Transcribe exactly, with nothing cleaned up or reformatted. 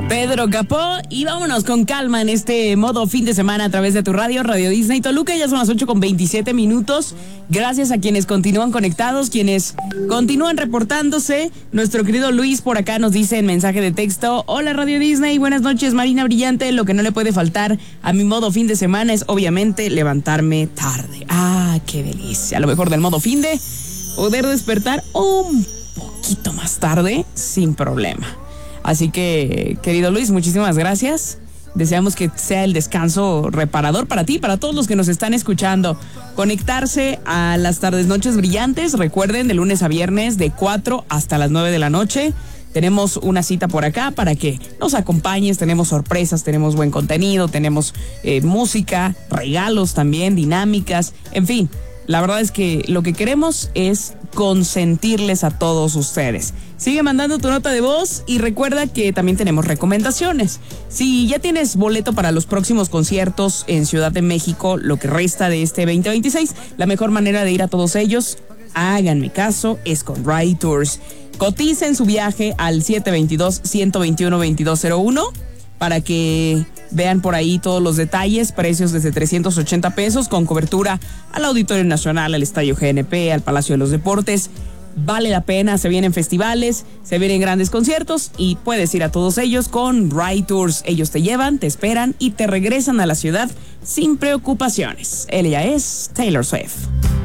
Pedro Capó, y vámonos con calma en este modo fin de semana a través de tu radio, Radio Disney Toluca. Ya son las ocho con veintisiete minutos. Gracias a quienes continúan conectados, quienes continúan reportándose. Nuestro querido Luis por acá nos dice en mensaje de texto: hola Radio Disney, buenas noches Marina Brillante. Lo que no le puede faltar a mi modo fin de semana es obviamente levantarme tarde. Ah, qué delicia. A lo mejor del modo fin de poder despertar un poquito más tarde sin problema. Así que, querido Luis, muchísimas gracias. Deseamos que sea el descanso reparador para ti, para todos los que nos están escuchando. Conectarse a las tardes noches brillantes, recuerden, de lunes a viernes, de cuatro hasta las nueve de la noche. Tenemos una cita por acá para que nos acompañes. Tenemos sorpresas, tenemos buen contenido, tenemos eh, música, regalos también, dinámicas, en fin. La verdad es que lo que queremos es consentirles a todos ustedes. Sigue mandando tu nota de voz y recuerda que también tenemos recomendaciones. Si ya tienes boleto para los próximos conciertos en Ciudad de México, lo que resta de este veinte veintiséis, la mejor manera de ir a todos ellos, háganme caso, es con Ride Tours. Coticen su viaje al siete dos dos, uno dos uno, dos dos cero uno para que vean por ahí todos los detalles, precios desde trescientos ochenta pesos con cobertura al Auditorio Nacional, al Estadio G N P, al Palacio de los Deportes. Vale la pena, se vienen festivales, se vienen grandes conciertos y puedes ir a todos ellos con Ride Tours. Ellos te llevan, te esperan y te regresan a la ciudad sin preocupaciones. Ella es Taylor Swift.